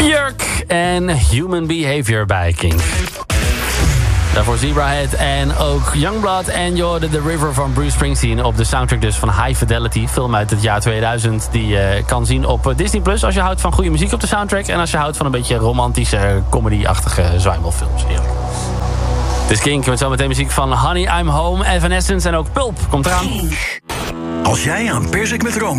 Björk en Human Behavior bij King. Daarvoor Zebrahead en ook Youngblood en The River van Bruce Springsteen op de soundtrack dus van High Fidelity. Film uit het jaar 2000 die je kan zien op Disney Plus als je houdt van goede muziek op de soundtrack. En als je houdt van een beetje romantische, comedy-achtige zwijmelfilms. Heerlijk. Het is Kink met zometeen muziek van Honey, I'm Home, Evanescence en ook Pulp komt eraan. Als jij aan perzik met room